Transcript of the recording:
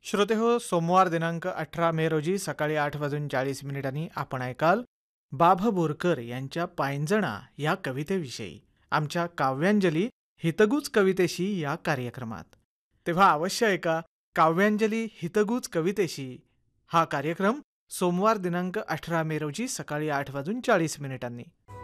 श्रोते हो, सोमवार दिनांक 18 मे रोजी सकाळी 8:40 आपण ऐकाल बाभ बोरकर यांच्या पायंजणा या कवितेविषयी आमच्या काव्यांजली हितगुज कवितेशी या कार्यक्रमात. तेव्हा अवश्य ऐका काव्यांजली हितगुज कवितेशी हा कार्यक्रम सोमवार दिनांक 18 मे रोजी सकाळी 8:40.